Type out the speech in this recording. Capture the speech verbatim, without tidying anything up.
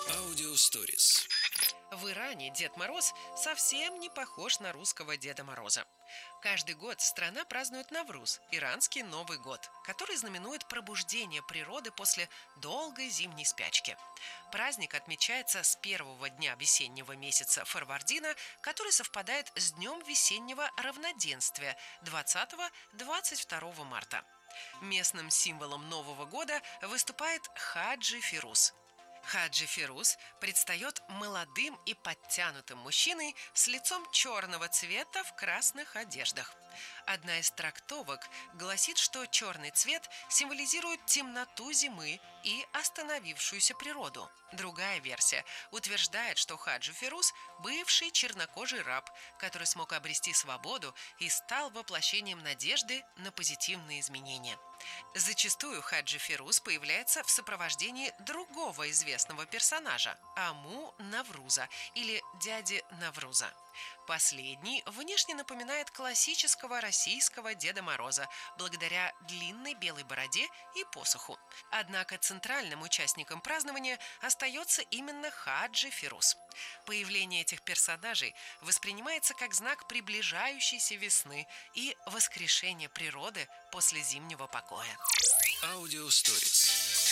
Аудиосторис. В Иране Дед Мороз совсем не похож на русского Деда Мороза. Каждый год страна празднует Навруз, иранский Новый год, который знаменует пробуждение природы после долгой зимней спячки. Праздник отмечается с первого дня весеннего месяца Фарвардина, который совпадает с днем весеннего равноденствия двадцатого-двадцать второго марта. Местным символом Нового года выступает Хаджи Фируз. Хаджи Фируз предстает молодым и подтянутым мужчиной с лицом черного цвета в красных одеждах. Одна из трактовок гласит, что черный цвет символизирует темноту зимы и остановившуюся природу. Другая версия утверждает, что Хаджи Фируз – бывший чернокожий раб, который смог обрести свободу и стал воплощением надежды на позитивные изменения. Зачастую Хаджи Фируз появляется в сопровождении другого известного персонажа – Аму Навруза или дяди Навруза. Последний внешне напоминает классического российского Деда Мороза благодаря длинной белой бороде и посоху. Однако центральным участником празднования остается именно Хаджи Фируз. Появление этих персонажей воспринимается как знак приближающейся весны и воскрешения природы после зимнего покоя. Аудиосторис.